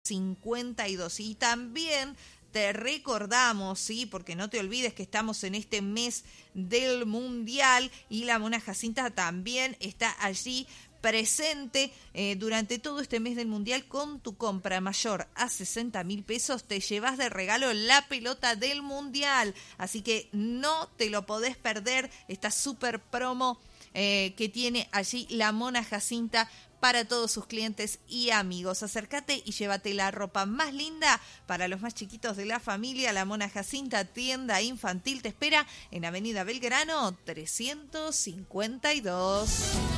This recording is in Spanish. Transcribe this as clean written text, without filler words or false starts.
52. Y también te recordamos, ¿sí? Porque no te olvides que estamos en este mes del Mundial y la Mona Jacinta también está allí presente durante todo este mes del Mundial. Con tu compra mayor a 60.000 pesos te llevas de regalo la pelota del Mundial. Así que no te lo podés perder, esta super promo que tiene allí la Mona Jacinta para todos sus clientes y amigos. Acércate y llévate la ropa más linda para los más chiquitos de la familia. La Mona Jacinta, tienda infantil, te espera en Avenida Belgrano 352.